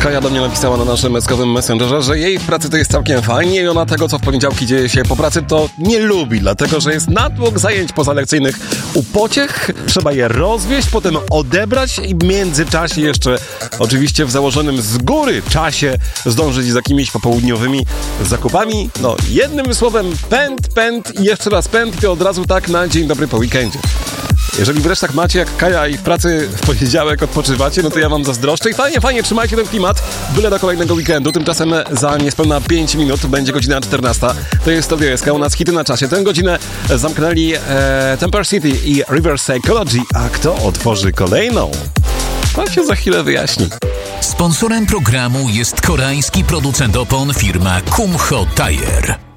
Kaja do mnie napisała na naszym meskowym messengerze, że jej w pracy to jest całkiem fajnie i ona tego, co w poniedziałki dzieje się po pracy, to nie lubi, dlatego, że jest natłok zajęć pozalekcyjnych u pociech, trzeba je rozwieźć, potem odebrać i w międzyczasie jeszcze, oczywiście w założonym z góry czasie, zdążyć z jakimiś popołudniowymi zakupami. No, jednym słowem, pęd i jeszcze raz pęd i od razu tak na dzień dobry po weekendzie. Jeżeli wreszcie tak macie jak Kaja i w pracy w poniedziałek odpoczywacie, no to ja wam zazdroszczę i fajnie, trzymajcie ten klimat, byle do kolejnego weekendu. Tymczasem za niespełna 5 minut będzie godzina 14. To jest to DSK, u nas hity na czasie. Tę godzinę zamknęli Temper City i Reverse Psychology, a kto otworzy kolejną? To się za chwilę wyjaśni. Sponsorem programu jest koreański producent opon firma Kumho Tire.